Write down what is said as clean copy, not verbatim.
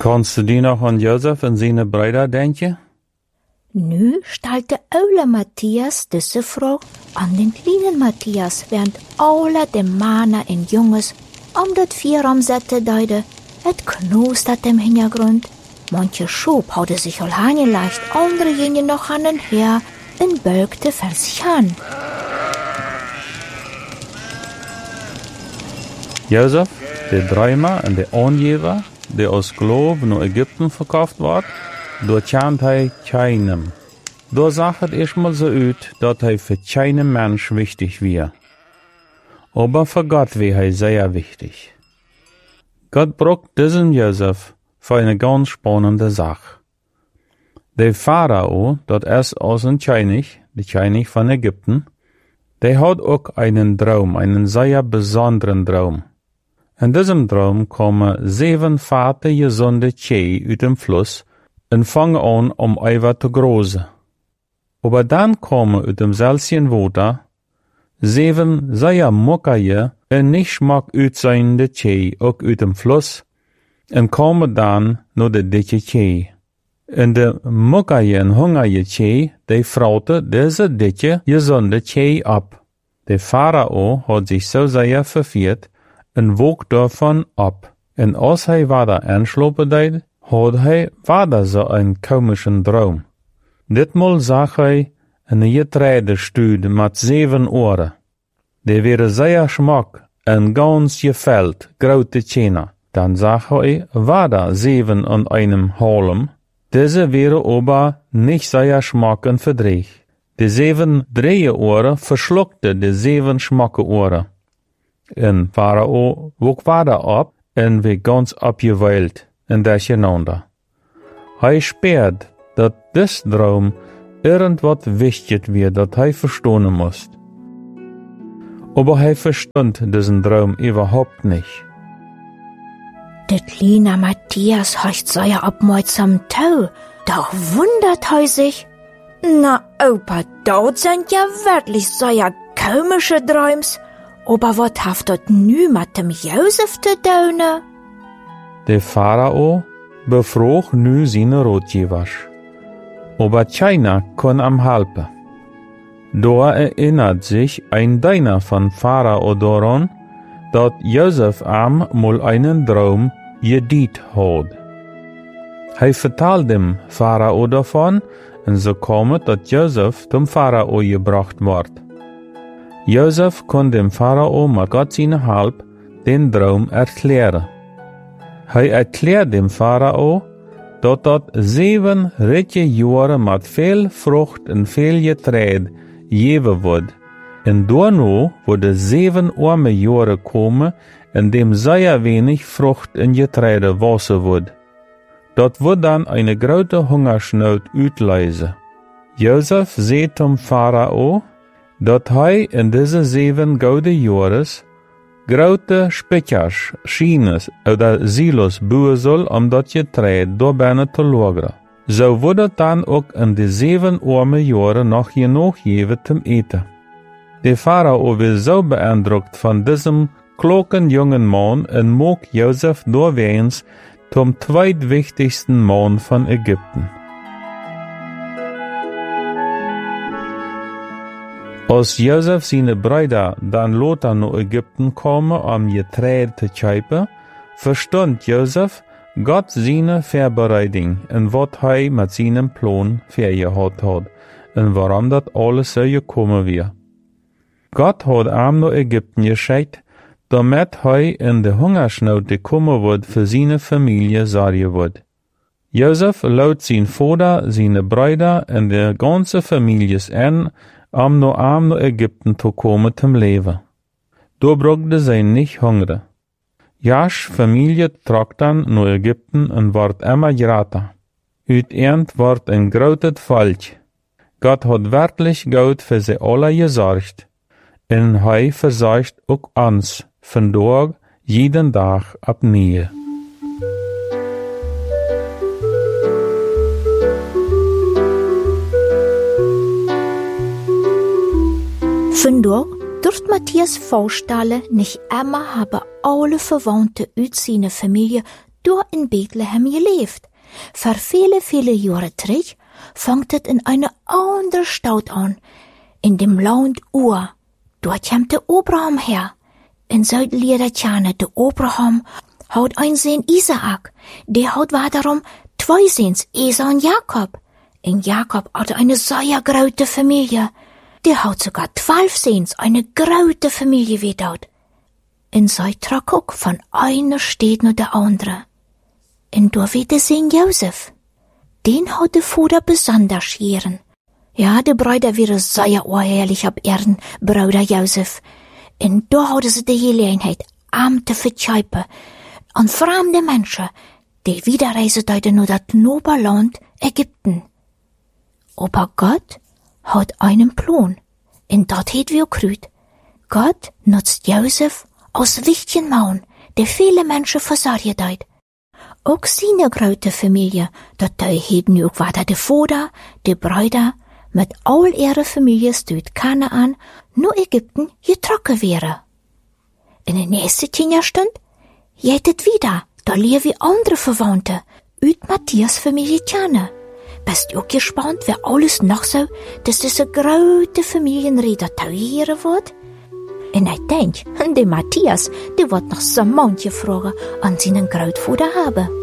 Kannst du die noch an Josef und seine Brüder denken? Nu stellte oude Matthias diese Frage an den kleinen Matthias, während alle de Männer und Jungs om dat Vieram zette deide. Het knostert im Hintergrund. Manche Schub haute sich al leicht, andere gingen noch an den her und beugte für sich an. Josef, der Träumer und der Angeber, der aus Glauben nach Ägypten verkauft wird, dort kennt er keinem. Da sagt es erstmal so aus, dass er für keinen Mensch wichtig wäre. Aber für Gott wäre er sehr wichtig. Gott braucht diesen Josef für eine ganz spannende Sache. Der Pharao, das ist aus dem König, der König von Ägypten, der hat auch einen Traum, einen sehr besonderen Traum. In diesem Traum kommen 7 fette, gesunde Kühe aus dem Fluss und fangen an, Eier zu großen. Aber dann kommen aus dem salzigen Wasser 7 sehr muckige und nicht schmackutseinende Kühe auch aus dem Fluss und kommen dann nur die dicke Kühe. Und die muckige und hungrige Kühe, die fraute diese dicke, gesunde Kühe ab. Der Pharao hat sich so sehr verwirrt und wog davon ab. Und als er weiter anschlafen deed, hat er weiter so einen komischen Traum. Ditmal zag er eine Getreidestüde mit 7 Ohren. Der wäre sehr schmack und ganz gefällt, große Zähne. Dann zag er weiter 7 an einem Halm. Diese wäre aber nicht sehr schmack und verdreht. Die 7 dreie Ohren verschluckte die 7 schmacke Ohren. Und Pharao wog weiter ab und war ganz abgeweilt in durcheinander. Er spürt, dass das Traum irgendwas wichtig wird, das er verstehen muss. Aber er verstand diesen Traum überhaupt nicht. Der kleine Matthias heißt sehr aufmerksam tau. Da wundert er sich. Na, Opa, dort sind ja wirklich sehr komische Träums. Aber was haft dort nu mit dem Josef zu tun? Der Pharao befragt nu seine Ratgebers. Aber keiner kann ihm helfen. Da erinnert sich ein Diener von Pharao daran, dass Josef ihm mal einen Traum gedient hat. Er vertelt dem Pharao davon, und so kommt, dass Josef zum Pharao gebracht wird. Josef kann dem Pharao mit Gott seine Hilfe den Traum erklären. Er erklärt dem Pharao, dass dort 7 reiche Jahre mit viel Frucht und viel Getreide geben wird. Und danach würde 7 arme Jahre kommen, in dem sehr wenig Frucht und Getreide wachsen wird. Dort wird dann eine große Hungersnot auslösen. Josef sagt zum Pharao, dass er in diese 7 gouden Jahres große Speichers, Schienes oder Silos bauen soll, das Getreide da binnen zu lagern. So würde dann auch in die 7 arme Jahre noch genug geben zum Eten. Der Pharao war so beeindruckt von diesem klugen jungen Mann und mag Josef durchwähns zum zweitwichtigsten Mann von Ägypten. Als Josef seine Brüder dann Lothar nach Ägypten kommen, Getreide zu kaufen, verstand Josef Gott seine Vorbereitung und was er mit seinem Plan vorgehabt hat und warum das alles so gekommen wäre. Gott hat ihm nach Ägypten geschickt, damit er in die Hungersnot gekommen wird für seine Familie sorgen wird. Josef lud sein Vater, seine Brüder und die ganze Familie an, nach Ägypten zu kommen zum Leben. Da brauchte sie nicht hungern. Jasch Familie trug dann nach Ägypten und wird immer größer. Uteend wird ein großes Volk. Gott hat wirklich gut für sie alle gesorgt. Und er versorgt auch uns, vandaag, jeden Tag opnieuw. Vandaag dürft Matthias vorstellen, nicht immer haben alle Verwandte aus seiner Familie door in Bethlehem geleefd. Voor viele jaren terug vangt het in een andere stad aan, in dem Land Ur. Dort komt de Abraham her. En zo leert het de Abraham houdt een zoon Isaak, die houdt wederom 2 zoons, Esau en Jakob. En Jakob had eine sehr grote Familie. Die houdt sogar 12 zoons, eine grote Familie wieder. En zij trok ook van eine stad naar de andere. En door weer de zoon Josef. Den houdt de vader besonders geren. Ja, de bruider waren sehr oorherrlich op Erden, bruider Josef. En daar hadden ze de gelegenheid am te vertjuipen aan vreemde mensen, die wiederreisen duiden naar dat noble land Ägypten. Aber Gott hat einen Plan, en dat heet wir Krüt. Gott nutzt Josef als wichtigen Mann, der viele Menschen versorgt hat. Ook seine grote Familie, dat heet nu ook weiter de vader, de bruider, mit all ihre Families durch Kanaan naar Ägypten getrokken wäre. In der nächsten 10 Jahr stund, geht het wieder, da leer wie andere Verwandte, uit Matthias Familie kennen. Bist du auch gespannt, wer alles noch so, dass diese grote Familienrede teuren wird? En ik denk, de Matthias, die wird noch so manche Fragen an seinen Grootvader haben.